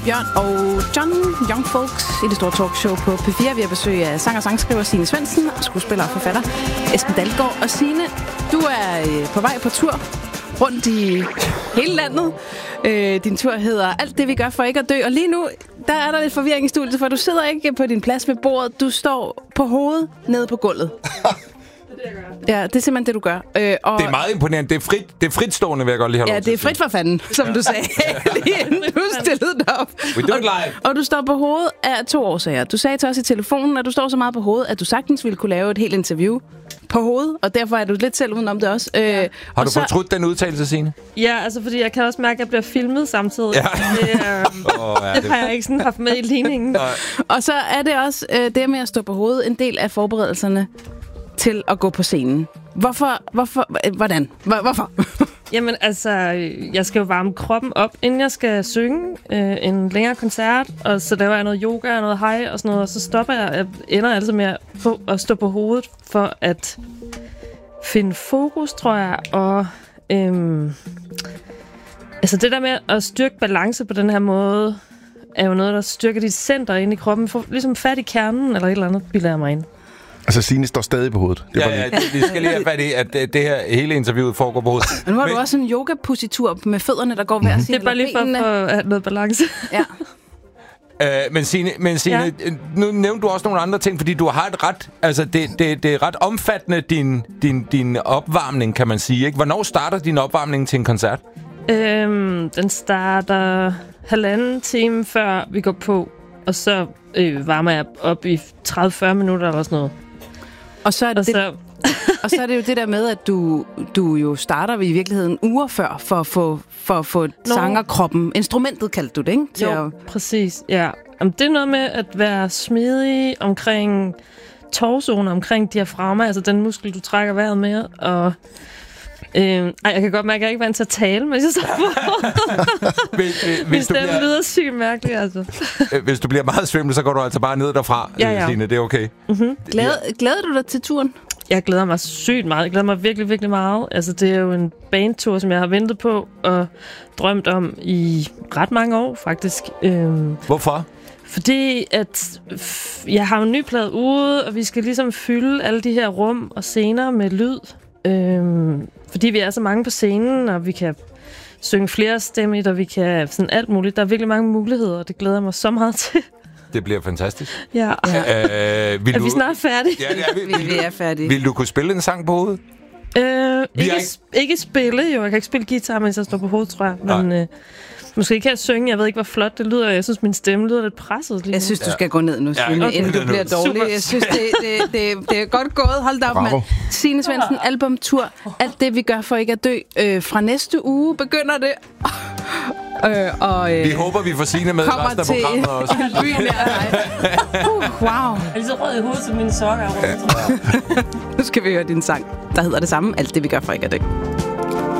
Bjørn og John, Young Folks i det store talkshow på P4. Vi har besøg af sang- og sangskriver Signe Svendsen, skuespiller og forfatter Esben Dalgaard. Og Signe, du er på vej på tur rundt i hele landet. Din tur hedder Alt det, vi gør for ikke at dø. Og lige nu, der er der lidt forvirring i studiet, for du sidder ikke på din plads ved bordet. Du står på hovedet nede på gulvet. Ja, det er simpelthen det, du gør. Og det er meget imponerende. Det er fritstående, vil jeg godt lige have lov til. Ja, det er frit for fanden, som du sagde, lige inden du stillede dig op. We do it live. Og du står på hovedet af 2 årsager. Du sagde til os i telefonen, at du står så meget på hovedet, at du sagtens ville kunne lave et helt interview på hovedet, og derfor er du lidt selv udenom det også. Har du fortrudt den udtalelse, Signe? Ja, altså fordi jeg kan også mærke, at jeg bliver filmet samtidig. Ja. Det har jeg ikke sådan haft med i ligningen. Og så er det også det med at stå på hovedet en del af forberedelserne til at gå på scenen. Hvordan? Hvorfor? Jamen altså, jeg skal jo varme kroppen op, inden jeg skal synge en længere koncert, og så laver jeg noget yoga og noget hej og sådan noget, og så stopper jeg ender altså med at stå på hovedet for at finde fokus, tror jeg, og altså det der med at styrke balance på den her måde, er jo noget, der styrker dit center inde i kroppen, for ligesom fat i kernen, eller et eller andet, bilder jeg mig ind. Altså, Signe står stadig på hovedet. Vi skal lige have fat i, at det her hele interviewet foregår på hovedet. Men nu har du også en yoga-positur med fødderne, der går hver side. Det er bare lige for at have noget balance. Ja. Men Signe, nu nævnte du også nogle andre ting, fordi du har et ret, altså det er ret omfattende din opvarmning, kan man sige, ikke? Hvornår starter din opvarmning til en koncert? Den starter 1,5 time før vi går på, og så varmer jeg op i 30-40 minutter eller sådan noget. Og så er det jo det der med, at du jo starter i virkeligheden uger før for at få sangerkroppen. Instrumentet kaldte du det, ikke? Præcis, ja. Det er noget med at være smidig omkring torsoen, omkring diafragma, altså den muskel, du trækker vejret med, og jeg kan godt mærke, at jeg ikke er vant til at tale, men jeg står på. Min stemme lyder sygt mærkeligt, altså. Hvis du bliver meget svimmel, så går du altså bare ned derfra, Signe. Det er okay. Mm-hmm. Glæder du dig til turen? Jeg glæder mig sygt meget. Jeg glæder mig virkelig, virkelig meget. Altså, det er jo en bandtur, som jeg har ventet på og drømt om i ret mange år, faktisk. Hvorfor? Fordi at jeg har en ny plade ude, og vi skal ligesom fylde alle de her rum og scener med lyd. Fordi vi er så mange på scenen, og vi kan synge flere stemmer, og vi kan sådan alt muligt. Der er virkelig mange muligheder, og det glæder jeg mig så meget til. Det bliver fantastisk. Ja. Er vi snart færdige? Ja, vi er færdige. Vil du kunne spille en sang på hovedet? Ikke spille, jo. Jeg kan ikke spille guitar, mens jeg står på hovedet, tror jeg. Men måske kan jeg synge. Jeg ved ikke, hvor flot det lyder. Jeg synes, min stemme lyder lidt presset lige nu. Jeg synes, du skal gå ned nu, inden du bliver dårlig. Super. Jeg synes, det er godt gået. Hold da op, mand. Signe Svendsen, albumtur. Alt det, vi gør for ikke at dø. Fra næste uge begynder det. Vi håber, vi får Signe med i resten af programmet også. Kommer til en by nær dig. Wow. Jeg er lige så rød i hovedet, som mine sokker er rød. Nu skal vi høre din sang, der hedder det samme. Alt det, vi gør for ikke at dø.